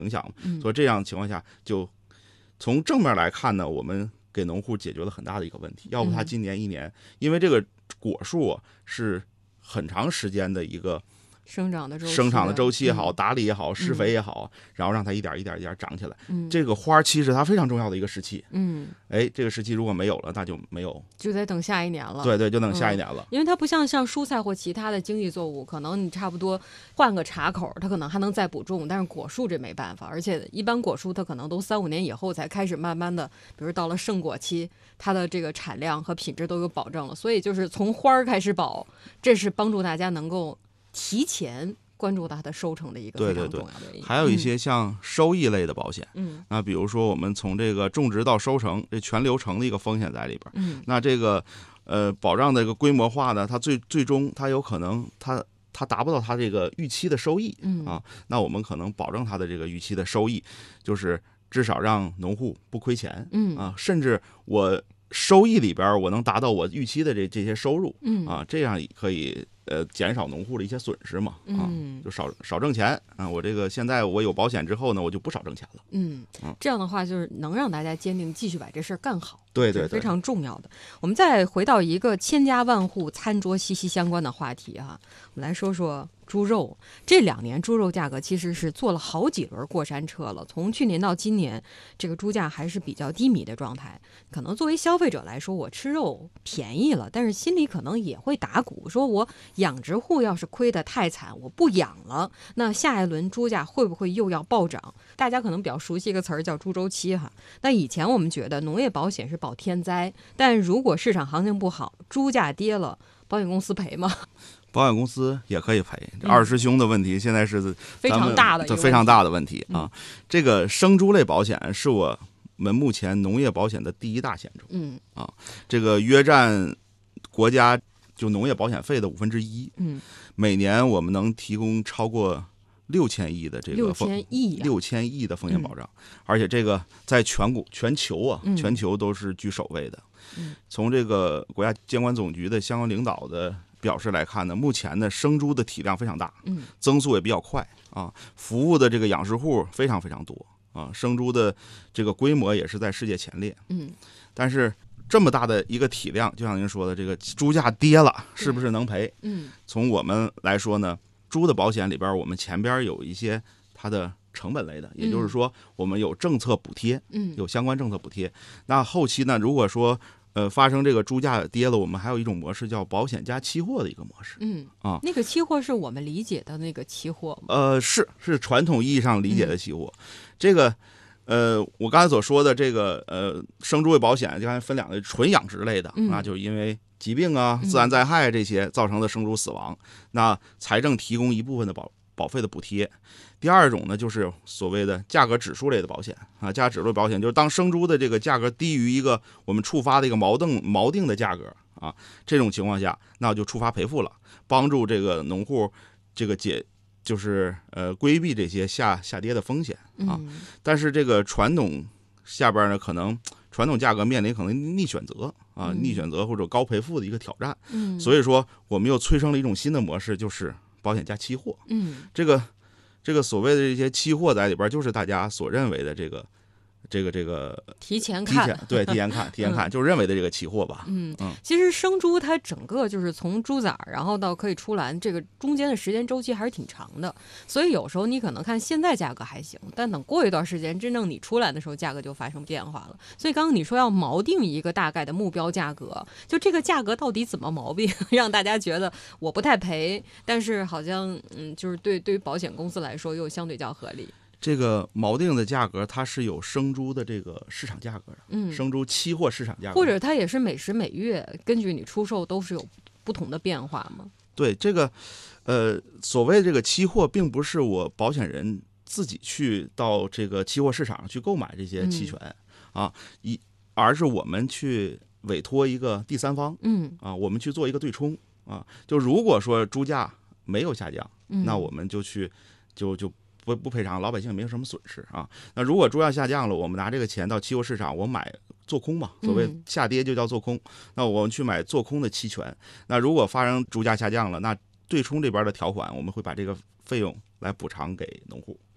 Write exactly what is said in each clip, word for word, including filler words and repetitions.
影响，所以这样情况下，就从正面来看呢，我们给农户解决了很大的一个问题。要不他今年一年，因为这个果树啊是很长时间的一个生长的周期生长的周期也好， 嗯、 打理也好，施肥也好， 嗯、 然后让它一点一点一点长起来。 嗯， 这个花期是它非常重要的一个时期。 嗯， 哎，这个时期如果没有了，那就没有， 就得等下一年了。 对对，就等下一年了。 嗯、因为它不像像蔬菜或其他的经济作物，可能你差不多换个茬口，它可能还能再补种，但是果树这没办法，而且一般果树它可能都三五年以后才开始慢慢的，比如到了盛果期，它的这个产量和品质都有保证了。所以就是从花儿开始保，这是帮助大家能够提前关注到它的收成的一个非常重要的原因。 对对对，还有一些像收益类的保险， 嗯， 那比如说我们从这个种植到收成，这全流程的一个风险在里边， 嗯， 那这个呃保障的这个规模化呢，它最最终它有可能它它达不到它这个预期的收益， 嗯啊，那我们可能保证它的这个预期的收益，就是至少让农户不亏钱， 嗯啊，甚至我收益里边我能达到我预期的这这些收入， 嗯啊，这样可以呃减少农户的一些损失嘛，啊， 嗯， 就少少挣钱啊。我这个现在我有保险之后呢，我就不少挣钱了。 嗯，这样的话就是能让大家坚定继续把这事儿干好， 对对对， 非常重要的。我们再回到一个千家万户餐桌息息相关的话题哈，我们来说说猪肉。这两年猪肉价格其实是坐了好几轮过山车了，从去年到今年，这个猪价还是比较低迷的状态。可能作为消费者来说，我吃肉便宜了，但是心里可能也会打鼓，说我养殖户要是亏得太惨，我不养了，那下一轮猪价会不会又要暴涨？大家可能比较熟悉一个词儿叫猪周期哈。那以前我们觉得农业保险是保天灾，但如果市场行情不好，猪价跌了，保险公司赔吗？ 保险公司也可以赔。这二师兄的问题现在是非常大的一个非常大的问题啊。 嗯、 这个生猪类保险是我们目前农业保险的第一大险种， 嗯啊，这个约占国家就农业保险费的五分之一， 嗯， 每年我们能提供超过六千亿的这个六千亿六千亿的风险保障，嗯、而且这个在全国全球啊， 嗯、 全球都是居首位的。 嗯、 从这个国家监管总局的相关领导的表示来看呢，目前的生猪的体量非常大， 嗯， 增速也比较快啊，服务的这个养殖户非常非常多啊，生猪的这个规模也是在世界前列， 嗯， 但是这么大的一个体量，就像您说的，这个猪价跌了，是不是能赔？ 嗯， 从我们来说呢，猪的保险里边，我们前边有一些它的成本类的，也就是说，我们有政策补贴， 嗯， 有相关政策补贴。那后期呢，如果说呃，发生这个猪价跌了，我们还有一种模式叫保险加期货的一个模式。 嗯啊， 那个期货是我们理解的那个期货吗？ 呃，是是传统意义上理解的期货。嗯、这个呃，我刚才所说的这个呃生猪类保险，刚才分两类，纯养殖类的， 嗯、 那就因为疾病啊、自然灾害这些造成的生猪死亡，嗯、那财政提供一部分的保保费的补贴。第二种呢，就是所谓的价格指数类的保险啊，价格指数保险就是当生猪的这个价格低于一个我们触发的一个锚定锚定的价格啊，这种情况下，那就触发赔付了，帮助这个农户这个解就是呃规避这些下下跌的风险啊。 嗯、 但是这个传统下边呢，可能传统价格面临可能逆选择啊， 嗯、 逆选择或者高赔付的一个挑战。 嗯， 所以说我们又催生了一种新的模式，就是保险加期货。 嗯， 这个。这个所谓的这些期货在里边，就是大家所认为的这个，这个这个提前看， 提前对提前看，提前看，嗯、就是认为的这个期货吧。 嗯嗯， 其实生猪它整个就是从猪崽儿，然后到可以出栏，这个中间的时间周期还是挺长的。所以有时候你可能看现在价格还行，但等过一段时间，真正你出栏的时候，价格就发生变化了。所以刚刚你说要锚定一个大概的目标价格，就这个价格到底怎么锚定，让大家觉得我不太赔，但是好像嗯，就是对对于保险公司来说又相对较合理。 这个锚定的价格，它是有生猪的这个市场价格的， 嗯， 生猪期货市场价格， 或者它也是每时每月根据你出售都是有不同的变化吗？ 对，这个，呃，所谓这个期货，并不是我保险人自己去到这个期货市场去购买这些期权、嗯、啊，一而是我们去委托一个第三方， 嗯啊，我们去做一个对冲啊，就如果说猪价没有下降， 嗯、 那我们就去就就。不不赔偿，老百姓没有什么损失啊。那如果猪价下降了，我们拿这个钱到期货市场，我买做空嘛，所谓下跌就叫做空。嗯、那我们去买做空的期权。那如果发生猪价下降了，那对冲这边的条款，我们会把这个费用来补偿给农户。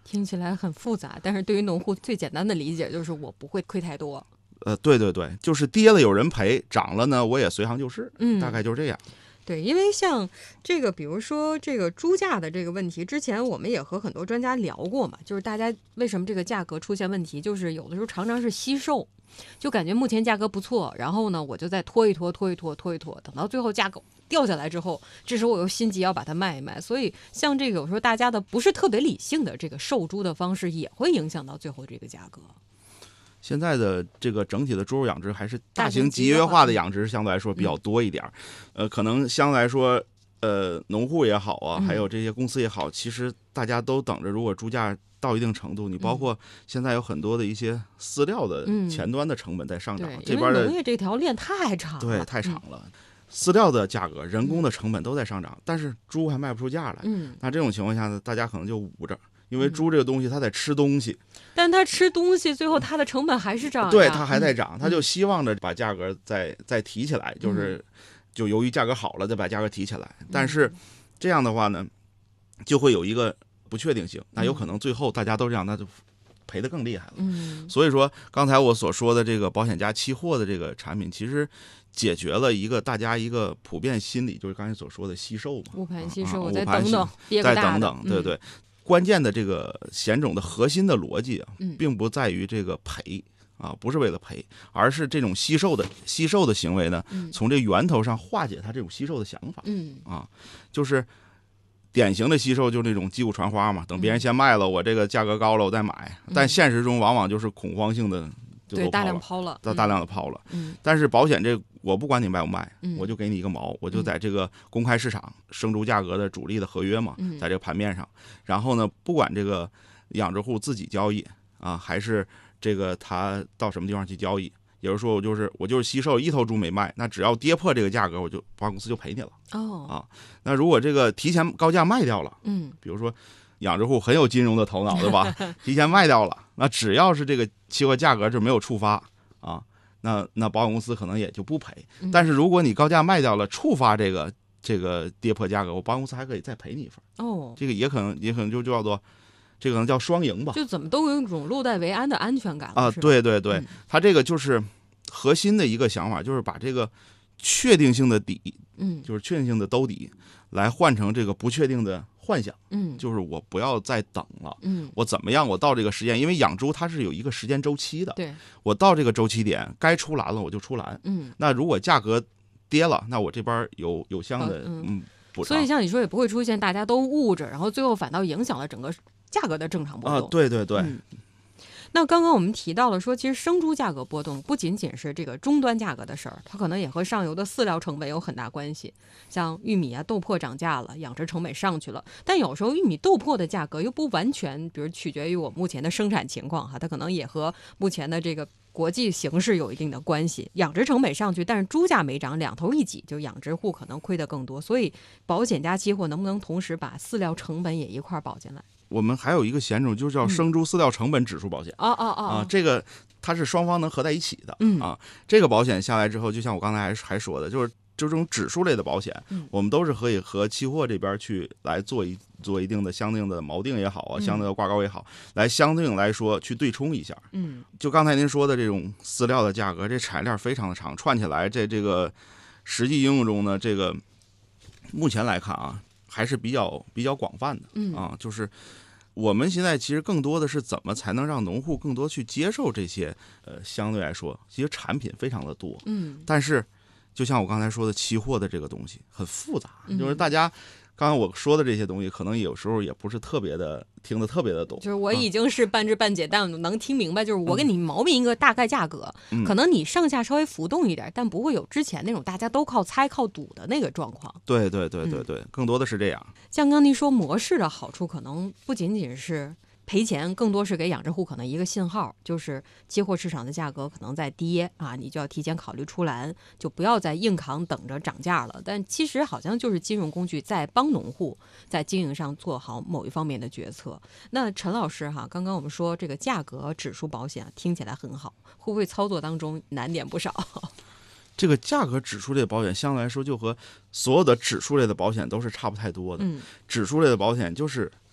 听起来很复杂，但是对于农户最简单的理解就是我不会亏太多。 呃，对对对，就是跌了有人赔，涨了呢我也随行就市， 嗯， 大概就是这样。 对，因为像这个，比如说这个猪价的这个问题，之前我们也和很多专家聊过嘛，就是大家为什么这个价格出现问题，就是有的时候常常是惜售，就感觉目前价格不错，然后呢我就再拖一拖，拖一拖，拖一拖，等到最后价格掉下来之后，这时候我又心急要把它卖一卖，所以像这个有时候大家的不是特别理性的这个售猪的方式，也会影响到最后这个价格。 现在的这个整体的猪肉养殖还是大型集约化的养殖，相对来说比较多一点，嗯、呃，可能相对来说，呃，农户也好啊，还有这些公司也好，其实大家都等着，如果猪价到一定程度，你包括现在有很多的一些饲料的前端的成本在上涨， 嗯、 这边的农业这条链太长了， 对，太长了。嗯，饲料的价格、人工的成本都在上涨，嗯、但是猪还卖不出价来。 嗯， 那这种情况下呢，大家可能就捂着，因为猪这个东西它得吃东西， 嗯、但它吃东西，最后它的成本还是涨， 对，它还在涨， 嗯、 它就希望着把价格再再提起来，就是就由于价格好了，再把价格提起来。但是这样的话呢，就会有一个不确定性，那有可能最后大家都这样，那就赔得更厉害了。 嗯， 所以说刚才我所说的这个保险加期货的这个产品，其实解决了一个大家一个普遍心理，就是刚才所说的惜售嘛， 误盘惜售， 啊、 我再等等， 再等等，对对。嗯、关键的这个险种的核心的逻辑啊，并不在于这个赔啊，不是为了赔，而是这种惜售的惜售的行为呢，从这源头上化解他这种惜售的想法。 嗯啊，就是典型的惜售就是那种击鼓传花嘛，等别人先卖了，我这个价格高了我再买，但现实中往往就是恐慌性的。 对，大量抛了， 大大量的抛了。 嗯， 但是保险这我不管你卖不卖， 嗯、 我就给你一个毛，我就在这个公开市场生猪价格的主力的合约嘛， 嗯、 在这个盘面上，然后呢，不管这个养殖户自己交易啊，还是这个他到什么地方去交易，也就是说我就是我就是惜售一头猪没卖，那只要跌破这个价格，我就保险公司就赔你了。 哦， 啊，那如果这个提前高价卖掉了， 嗯， 比如说。养殖户很有金融的头脑，对吧？提前卖掉了，那只要是这个期货价格就没有触发啊，那那保险公司可能也就不赔。但是如果你高价卖掉了，触发这个这个跌破价格，我保险公司还可以再赔你一份。 哦， 这个也可能也可能就叫做这个可能叫双赢吧。 就怎么都有一种落袋为安的安全感啊！对对对，嗯、它这个就是核心的一个想法，就是把这个确定性的底， 嗯， 就是确定性的兜底，来换成这个不确定的。幻想， 嗯， 就是我不要再等了， 嗯， 我怎么样？我到这个时间，因为养猪它是有一个时间周期的， 对， 我到这个周期点该出栏了，我就出栏， 嗯， 那如果价格跌了，那我这边有有相的嗯补偿， 所以像你说也不会出现大家都捂着，然后最后反倒影响了整个价格的正常波动啊，对对对。 嗯那刚刚我们提到了说，其实生猪价格波动不仅仅是这个终端价格的事儿，它可能也和上游的饲料成本有很大关系。像玉米啊、豆粕涨价了，养殖成本上去了，但有时候玉米、豆粕的价格又不完全，比如取决于我目前的生产情况哈，它可能也和目前的这个国际形势有一定的关系。养殖成本上去，但是猪价没涨，两头一挤，就养殖户可能亏得更多。所以保险加期货能不能同时把饲料成本也一块保进来？ 我们还有一个险种，就叫生猪饲料成本指数保险。 哦哦哦啊，这个它是双方能合在一起的。 嗯啊，这个保险下来之后，就像我刚才还还说的，就是就这种指数类的保险， 嗯、 我们都是可以和期货这边去来做一做一定的相应的锚定也好啊，相应的挂钩也好，嗯、来相对应来说去对冲一下。 嗯， 就刚才您说的这种饲料的价格，这产业链非常的长，串起来，这这个实际应用中呢，这个目前来看啊。还是比较比较广泛的， 嗯啊，就是我们现在其实更多的是怎么才能让农户更多去接受这些，呃，相对来说，其实产品非常的多， 嗯， 但是就像我刚才说的，期货的这个东西很复杂， 嗯、 就是大家刚刚我说的这些东西，可能有时候也不是特别的听得特别的懂， 就是我已经是半知半解，但能听明白，就是我给你锚定一个大概价格， 嗯、 可能你上下稍微浮动一点，但不会有之前那种大家都靠猜靠赌的那个状况。 对对对对对，嗯、更多的是这样。 像刚您说模式的好处，可能不仅仅是赔钱，更多是给养殖户可能一个信号，就是期货市场的价格可能在跌啊，你就要提前考虑出栏，就不要再硬扛等着涨价了。但其实好像就是金融工具在帮农户在经营上做好某一方面的决策。那陈老师哈，刚刚我们说这个价格指数保险听起来很好，会不会操作当中难点不少？ 这个价格指数类的保险相对来说就和所有的指数类的保险都是差不太多的。 嗯， 指数类的保险就是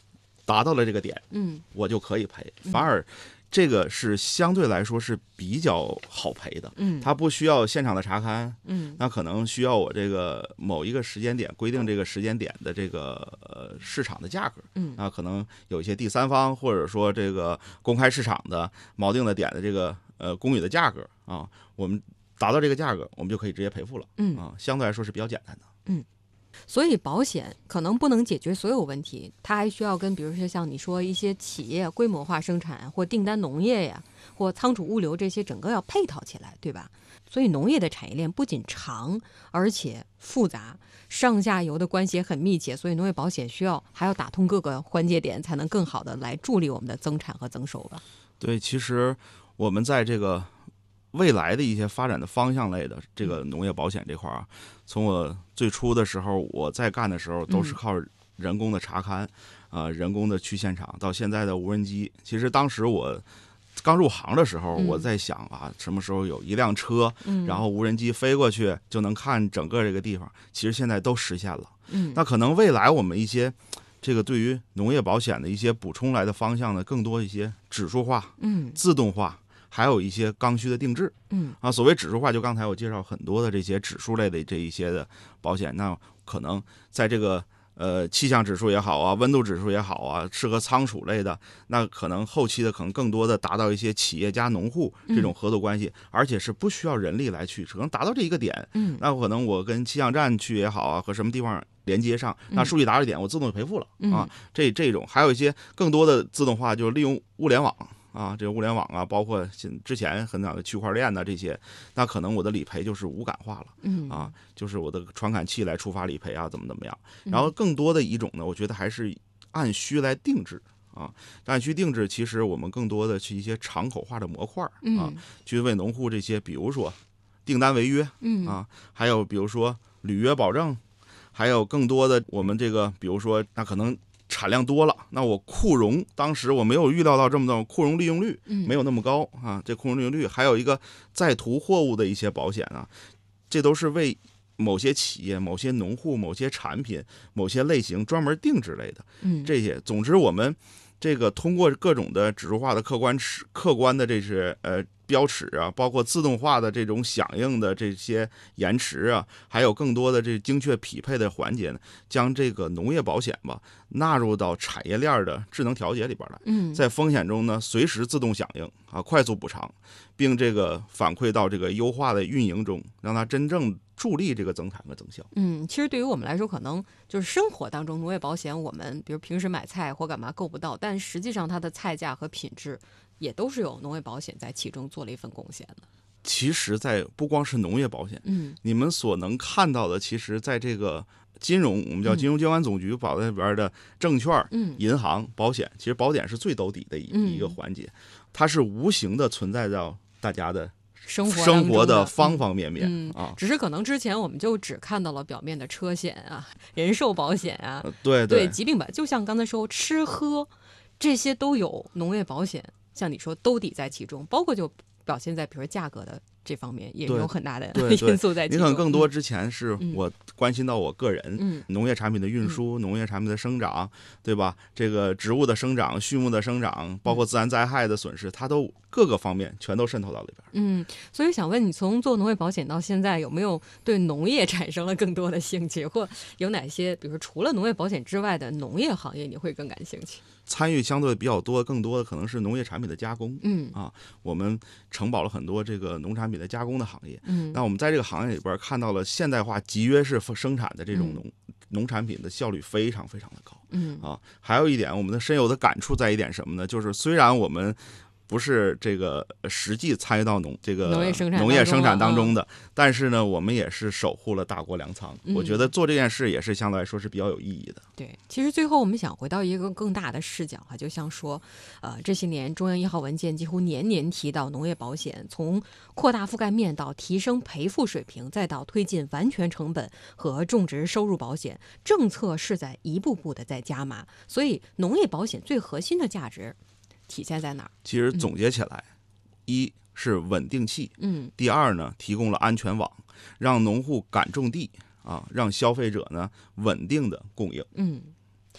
达到了这个点， 嗯， 我就可以赔，反而这个是相对来说是比较好赔的， 嗯， 它不需要现场的查勘， 嗯， 那可能需要我这个某一个时间点规定这个时间点的这个呃市场的价格， 嗯， 那可能有一些第三方或者说这个公开市场的锚定的点的这个呃公允的价格啊，我们达到这个价格，我们就可以直接赔付了， 嗯啊，相对来说是比较简单的。 嗯。所以保险可能不能解决所有问题，它还需要跟比如说像你说一些企业规模化生产或订单农业呀，或仓储物流这些整个要配套起来，对吧？所以农业的产业链不仅长，而且复杂，上下游的关系也很密切，所以农业保险需要还要打通各个环节点，才能更好的来助力我们的增产和增收吧。 对，其实我们在这个未来的一些发展的方向类的这个农业保险这块啊，从我最初的时候我在干的时候都是靠人工的查勘，啊、呃，人工的去现场，到现在的无人机。其实当时我刚入行的时候，我在想啊，什么时候有一辆车，然后无人机飞过去就能看整个这个地方。其实现在都实现了。 嗯， 那可能未来我们一些这个对于农业保险的一些补充来的方向呢，更多一些指数化、 嗯， 自动化。还有一些刚需的定制， 嗯啊，所谓指数化，就刚才我介绍很多的这些指数类的这一些的保险，那可能在这个呃气象指数也好啊，温度指数也好啊，适合仓储类的，那可能后期的可能更多的达到一些企业加农户这种合作关系，嗯、而且是不需要人力来去，可能达到这一个点， 嗯， 那可能我跟气象站去也好啊，和什么地方连接上，那数据达到点，我自动就赔付了、 嗯、 啊，这这种还有一些更多的自动化，就是利用物联网。啊，这个物联网啊，包括之前很早的区块链呐、啊、这些，那可能我的理赔就是无感化了， 嗯啊，就是我的传感器来触发理赔啊，怎么怎么样。然后更多的一种呢，我觉得还是按需来定制啊，按需定制，其实我们更多的是一些敞口化的模块啊，去为农户这些，比如说订单违约， 嗯啊，还有比如说履约保证，还有更多的我们这个，比如说那可能。产量多了，那我库容当时我没有预料到这么多，库容利用率没有那么高啊。这库容利用率还有一个在途货物的一些保险啊，这都是为某些企业、某些农户、某些产品、某些类型专门定制类的。 嗯， 这些，总之我们这个通过各种的指数化的客观尺、客观的这些呃标尺啊，包括自动化的这种响应的这些延迟啊，还有更多的这精确匹配的环节呢，将这个农业保险吧纳入到产业链的智能调节里边来。 嗯， 在风险中呢，随时自动响应啊，快速补偿，并这个反馈到这个优化的运营中，让它真正助力这个增产和增效。 嗯，其实对于我们来说，可能就是生活当中农业保险，我们比如平时买菜或干嘛够不到，但实际上它的菜价和品质也都是有农业保险在其中做了一份贡献的。 其实，在不光是农业保险， 嗯， 你们所能看到的，其实在这个金融，我们叫金融监管总局保在里边的证券、 嗯、 银行、保险，其实保险是最兜底的一、 嗯、 一个环节，它是无形的存在到大家的生活生活的方方面面、 嗯、 啊。 只是可能之前我们就只看到了表面的车险啊、人寿保险啊， 呃、对对疾病吧，就像刚才说吃喝这些都有农业保险，像你说兜底在其中，包括就表现在比如说价格的这方面也有很大的因素在其中。 你可能更多之前是我关心到我个人， 嗯， 农业产品的运输、 嗯、 农业产品的生长，对吧？这个植物的生长、畜牧的生长，包括自然灾害的损失，它都各个方面全都渗透到里边。 嗯，所以想问你，从做农业保险到现在，有没有对农业产生了更多的兴趣，或有哪些，比如说除了农业保险之外的农业行业，你会更感兴趣？ 参与相对比较多，更多的可能是农业产品的加工。 嗯啊，我们承保了很多这个农产品的加工的行业。 嗯， 那我们在这个行业里边看到了现代化集约式生产的这种农、 嗯、 农产品的效率非常非常的高。 嗯啊，还有一点，我们的深有的感触在一点什么呢？就是虽然我们不是这个实际参与到农这个农业生产农业生产当中的， 嗯、 但是呢，我们也是守护了大国粮仓。 嗯、 我觉得做这件事也是相对来说是比较有意义的。 对，其实最后我们想回到一个更大的视角哈，就像说，呃，这些年中央一号文件几乎年年提到农业保险，从扩大覆盖面到提升赔付水平，再到推进完全成本和种植收入保险，政策是在一步步的在加码。所以，农业保险最核心的价值体现在哪儿？ 其实总结起来，嗯、一是稳定器， 嗯， 第二呢，提供了安全网，让农户敢种地啊，让消费者呢稳定的供应。 嗯。我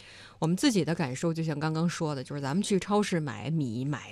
我们自己的感受就像刚刚说的，就是咱们去超市买米买